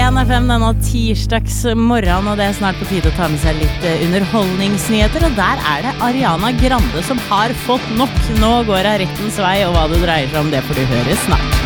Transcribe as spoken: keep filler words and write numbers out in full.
P1 F M denne tirsdags morgen, og det er snart på tide å ta med seg litt underholdningsnyheter, og der er det Ariana Grande som har fått nok. Nå går hun rettens vei, og hva det dreier seg om det får du høre snart.